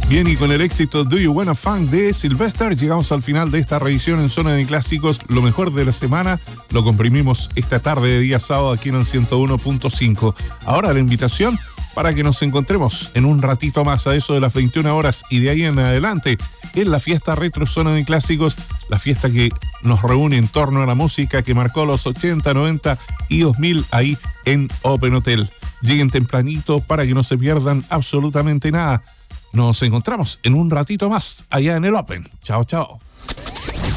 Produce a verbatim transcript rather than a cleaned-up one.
Bien, y con el éxito Do You Wanna Funk de Sylvester, llegamos al final de esta revisión en Zona de Clásicos. Lo mejor de la semana lo comprimimos esta tarde de día sábado aquí en el ciento uno punto cinco. Ahora la invitación para que nos encontremos en un ratito más a eso de las veintiuna horas y de ahí en adelante en la fiesta Retro Zona de Clásicos, la fiesta que nos reúne en torno a la música que marcó los ochenta, noventa y dos mil ahí en Open Hotel. Lleguen tempranito para que no se pierdan absolutamente nada. Nos encontramos en un ratito más allá en el Open. Chao, chao.